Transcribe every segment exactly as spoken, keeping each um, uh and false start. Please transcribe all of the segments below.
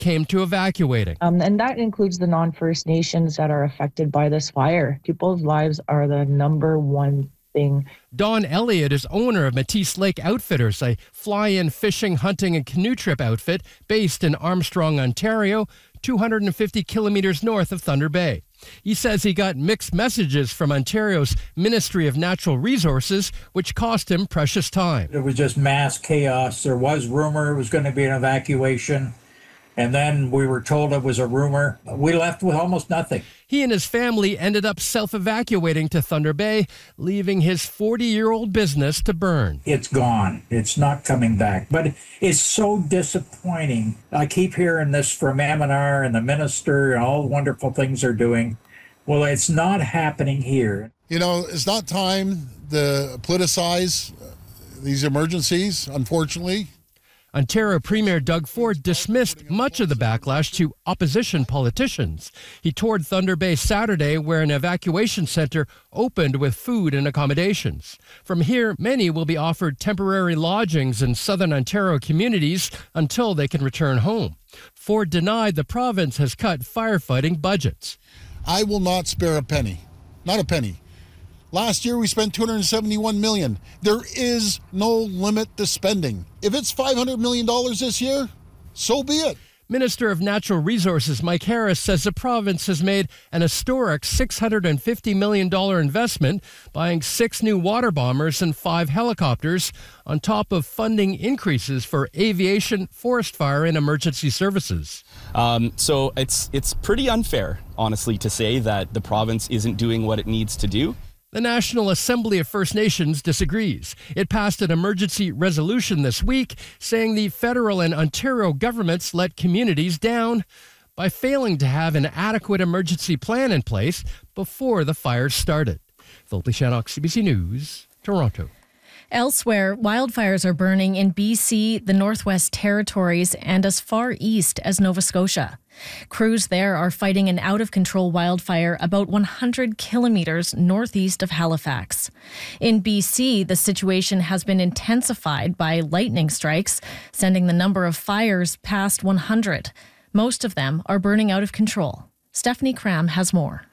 came to evacuating. Um, and that includes the non-First Nations that are affected by this fire. People's lives are the number one thing. Don Elliott is owner of Matisse Lake Outfitters, a fly-in fishing, hunting, and canoe trip outfit based in Armstrong, Ontario, two hundred fifty kilometers north of Thunder Bay. He says he got mixed messages from Ontario's Ministry of Natural Resources, which cost him precious time. It was just mass chaos. There was rumor it was going to be an evacuation, and then we were told it was a rumor. We left with almost nothing. He and his family ended up self-evacuating to Thunder Bay, leaving his forty-year-old business to burn. It's gone. It's not coming back. But it's so disappointing. I keep hearing this from M and R and the minister and all the wonderful things they're doing. Well, it's not happening here. You know, it's not time to politicize these emergencies, unfortunately. Ontario Premier Doug Ford dismissed much of the backlash to opposition politicians. He toured Thunder Bay Saturday, where an evacuation centre opened with food and accommodations. From here, many will be offered temporary lodgings in southern Ontario communities until they can return home. Ford denied the province has cut firefighting budgets. I will not spare a penny, not a penny. Last year, we spent two hundred seventy-one million dollars. There is no limit to spending. If it's five hundred million dollars this year, so be it. Minister of Natural Resources Mike Harris says the province has made an historic six hundred fifty million dollars investment, buying six new water bombers and five helicopters, on top of funding increases for aviation, forest fire, and emergency services. Um, so it's it's pretty unfair, honestly, to say that the province isn't doing what it needs to do. The National Assembly of First Nations disagrees. It passed an emergency resolution this week saying the federal and Ontario governments let communities down by failing to have an adequate emergency plan in place before the fires started. Philip Shannock, C B C News, Toronto. Elsewhere, wildfires are burning in B C, the Northwest Territories, and as far east as Nova Scotia. Crews there are fighting an out-of-control wildfire about one hundred kilometres northeast of Halifax. In B C, the situation has been intensified by lightning strikes, sending the number of fires past one hundred. Most of them are burning out of control. Stephanie Cram has more.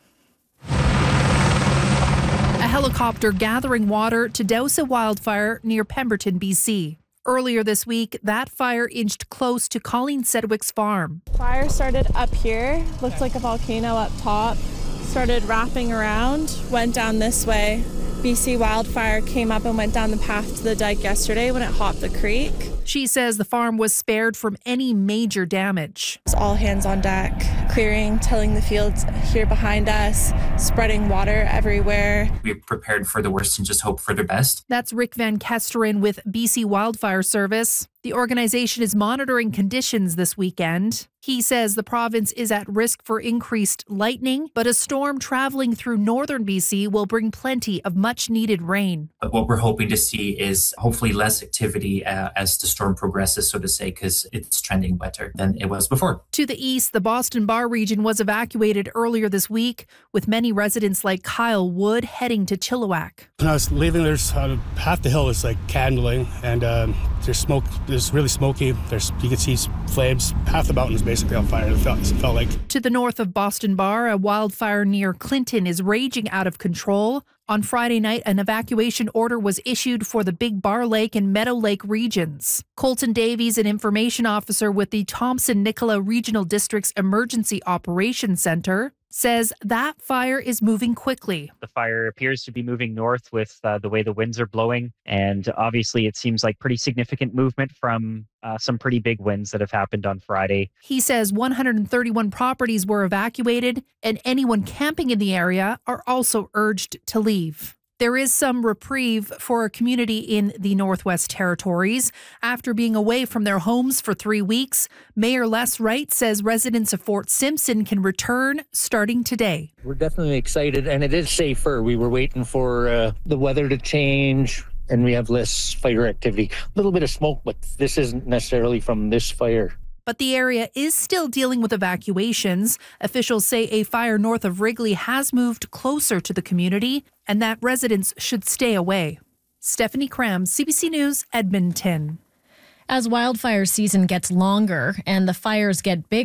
A helicopter gathering water to douse a wildfire near Pemberton, B C. Earlier this week, that fire inched close to Colleen Sedgwick's farm. Fire started up here, looked like a volcano up top, started wrapping around, went down this way. B C wildfire came up and went down the path to the dike yesterday when it hopped the creek. She says the farm was spared from any major damage. It's all hands on deck, clearing, tilling the fields here behind us, spreading water everywhere. We prepared for the worst and just hope for the best. That's Rick Van Kesteren with B C Wildfire Service. The organization is monitoring conditions this weekend. He says the province is at risk for increased lightning, but a storm traveling through northern B C will bring plenty of much-needed rain. But what we're hoping to see is hopefully less activity uh, as the storm progresses, so to say, because it's trending wetter than it was before. To the east, the Boston Bar region was evacuated earlier this week, with many residents like Kyle Wood heading to Chilliwack. When I was leaving, there's uh, half the hill is like candling, and um, there's smoke. It's really smoky. There's you can see flames. Half the mountain is basically on fire. It felt, it felt like. To the north of Boston Bar, a wildfire near Clinton is raging out of control. On Friday night, an evacuation order was issued for the Big Bar Lake and Meadow Lake regions. Colton Davies, an information officer with the Thompson-Nicola Regional District's Emergency Operations Center, says that fire is moving quickly. The fire appears to be moving north with uh, the way the winds are blowing. And obviously it seems like pretty significant movement from uh, some pretty big winds that have happened on Friday. He says one hundred thirty-one properties were evacuated and anyone camping in the area are also urged to leave. There is some reprieve for a community in the Northwest Territories. After being away from their homes for three weeks, Mayor Les Wright says residents of Fort Simpson can return starting today. We're definitely excited, and it is safer. We were waiting for uh, the weather to change, and we have less fire activity. A little bit of smoke, but this isn't necessarily from this fire. But the area is still dealing with evacuations. Officials say a fire north of Wrigley has moved closer to the community and that residents should stay away. Stephanie Cram, C B C News, Edmonton. As wildfire season gets longer and the fires get bigger,